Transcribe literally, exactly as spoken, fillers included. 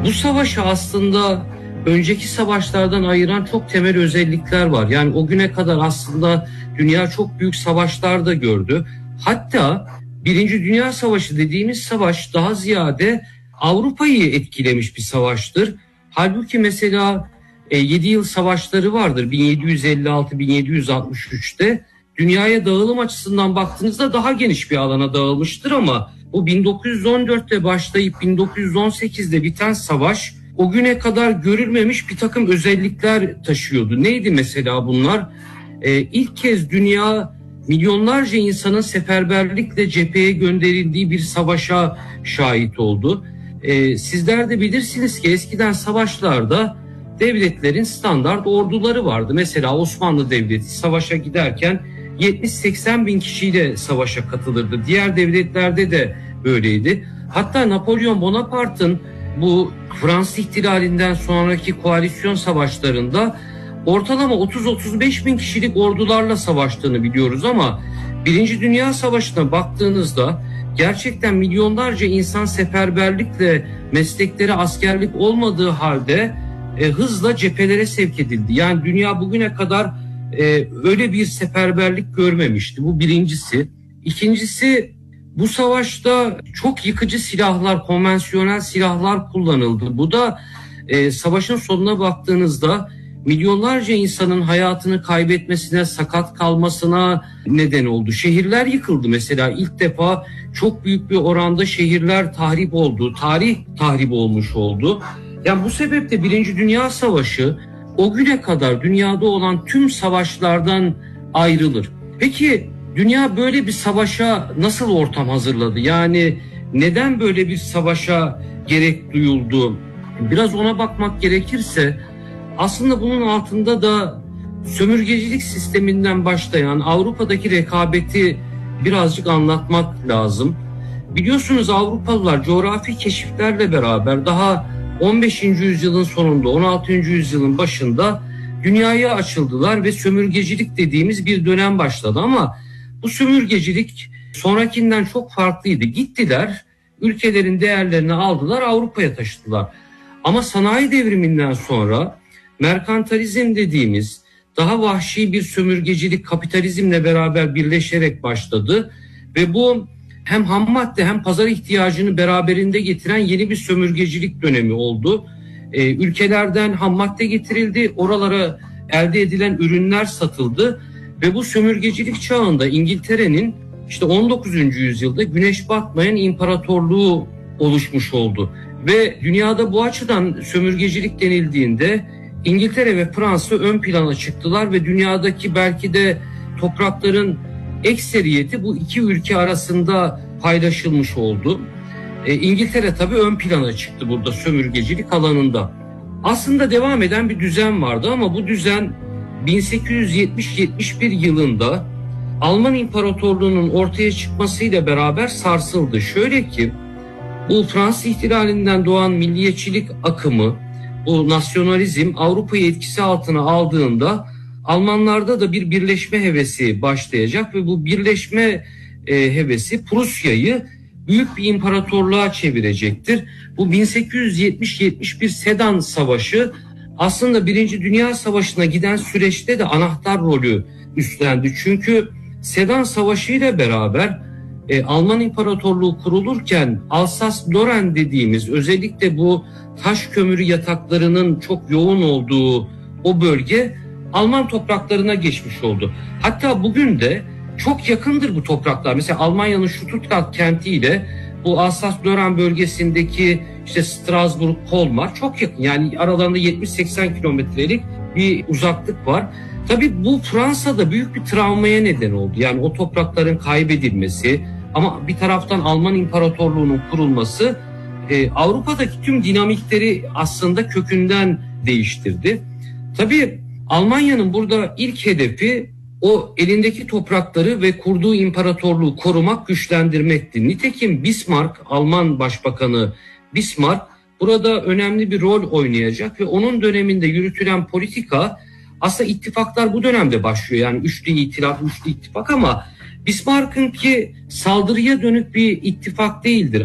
Bu savaşı aslında önceki savaşlardan ayıran çok temel özellikler var. Yani o güne kadar aslında dünya çok büyük savaşlar da gördü. Hatta Birinci Dünya Savaşı dediğimiz savaş daha ziyade Avrupa'yı etkilemiş bir savaştır. Halbuki mesela e, yedi yıl savaşları vardır bin yedi yüz elli altı bin yedi yüz altmış üçte. Dünyaya dağılım açısından baktığınızda daha geniş bir alana dağılmıştır ama bu bin dokuz yüz on dörtte başlayıp bin dokuz yüz on sekizde biten savaş o güne kadar görülmemiş bir takım özellikler taşıyordu. Neydi mesela bunlar? Ee, ilk kez dünya milyonlarca insanın seferberlikle cepheye gönderildiği bir savaşa şahit oldu. Ee, sizler de bilirsiniz ki eskiden savaşlarda devletlerin standart orduları vardı. Mesela Osmanlı Devleti savaşa giderken yetmiş seksen bin kişiyle savaşa katılırdı. Diğer devletlerde de böyleydi. Hatta Napolyon Bonaparte'ın bu Fransız ihtilalinden sonraki koalisyon savaşlarında ortalama otuz otuz beş bin kişilik ordularla savaştığını biliyoruz ama Birinci Dünya Savaşı'na baktığınızda gerçekten milyonlarca insan seferberlikle meslekleri askerlik olmadığı halde e, hızla cephelere sevk edildi. Yani dünya bugüne kadar e, öyle bir seferberlik görmemişti. Bu birincisi. İkincisi, bu savaşta çok yıkıcı silahlar, konvansiyonel silahlar kullanıldı. Bu da e, savaşın sonuna baktığınızda milyonlarca insanın hayatını kaybetmesine, sakat kalmasına neden oldu. Şehirler yıkıldı mesela. İlk defa çok büyük bir oranda şehirler tahrip oldu, tarih tahrip olmuş oldu. Yani bu sebeple Birinci Dünya Savaşı o güne kadar dünyada olan tüm savaşlardan ayrılır. Peki dünya böyle bir savaşa nasıl ortam hazırladı? Yani neden böyle bir savaşa gerek duyuldu? Biraz ona bakmak gerekirse aslında bunun altında da sömürgecilik sisteminden başlayan Avrupa'daki rekabeti birazcık anlatmak lazım. Biliyorsunuz Avrupalılar coğrafi keşiflerle beraber daha on beşinci yüzyılın sonunda, on altıncı yüzyılın başında dünyaya açıldılar ve sömürgecilik dediğimiz bir dönem başladı ama bu sömürgecilik sonrakinden çok farklıydı. Gittiler, ülkelerin değerlerini aldılar, Avrupa'ya taşıdılar. Ama sanayi devriminden sonra merkantalizm dediğimiz daha vahşi bir sömürgecilik kapitalizmle beraber birleşerek başladı ve bu hem ham madde hem pazar ihtiyacını beraberinde getiren yeni bir sömürgecilik dönemi oldu. Ee, ülkelerden ham madde getirildi, oralara elde edilen ürünler satıldı ve bu sömürgecilik çağında İngiltere'nin işte on dokuzuncu yüzyılda güneş batmayan imparatorluğu oluşmuş oldu. Ve dünyada bu açıdan sömürgecilik denildiğinde İngiltere ve Fransa ön plana çıktılar ve dünyadaki belki de toprakların ekseriyeti bu iki ülke arasında paylaşılmış oldu. E, İngiltere tabii ön plana çıktı burada sömürgecilik alanında. Aslında devam eden bir düzen vardı ama bu düzen bin sekiz yüz yetmiş yetmiş bir yılında Alman İmparatorluğu'nun ortaya çıkmasıyla beraber sarsıldı. Şöyle ki bu Fransız ihtilalinden doğan milliyetçilik akımı, bu nasyonalizm Avrupa'yı etkisi altına aldığında Almanlarda da bir birleşme hevesi başlayacak ve bu birleşme e, hevesi Prusya'yı büyük bir imparatorluğa çevirecektir. Bu bin sekiz yüz yetmiş yetmiş bir Sedan Savaşı aslında Birinci Dünya Savaşı'na giden süreçte de anahtar rolü üstlendi. Çünkü Sedan Savaşı ile beraber e, Alman İmparatorluğu kurulurken Alsas-Lorraine dediğimiz özellikle bu taş kömürü yataklarının çok yoğun olduğu o bölge Alman topraklarına geçmiş oldu. Hatta bugün de çok yakındır bu topraklar. Mesela Almanya'nın Stuttgart kentiyle bu Alsas-Lorraine bölgesindeki işte Strasbourg, Colmar çok yakın. Yani aralarında yetmiş seksen kilometrelik bir uzaklık var. Tabii bu Fransa'da büyük bir travmaya neden oldu. Yani o toprakların kaybedilmesi ama bir taraftan Alman İmparatorluğu'nun kurulması e, Avrupa'daki tüm dinamikleri aslında kökünden değiştirdi. Tabii Almanya'nın burada ilk hedefi o elindeki toprakları ve kurduğu imparatorluğu korumak, güçlendirmekti. Nitekim Bismarck, Alman Başbakanı Bismarck burada önemli bir rol oynayacak ve onun döneminde yürütülen politika aslında ittifaklar bu dönemde başlıyor. Yani üçlü itilaf, üçlü ittifak ama Bismarck'ınki saldırıya dönük bir ittifak değildir.